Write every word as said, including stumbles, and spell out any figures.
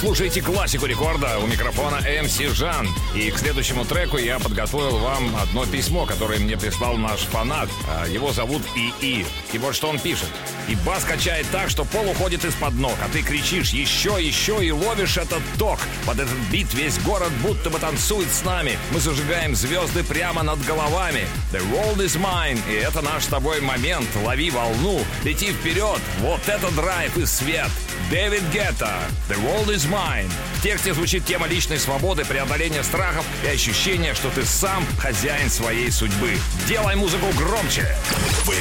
слушаете классику рекорда, у микрофона эм си Жан. И к следующему треку я подготовил вам одно письмо, которое мне прислал наш фанат. Его зовут ИИ. И вот что он пишет. И бас качает так, что пол уходит из-под ног, а ты кричишь еще, еще и ловишь этот ток. Под этот бит весь город будто бы танцует с нами. Мы зажигаем звезды прямо над головами. The world is mine. И это наш с тобой момент. Лови волну, лети вперед. Вот это драйв и свет. Дэвид Гетта. The world is mine. В тексте звучит тема личной свободы, преодоления страхов и ощущения, что ты сам хозяин своей судьбы. Делай музыку громче. В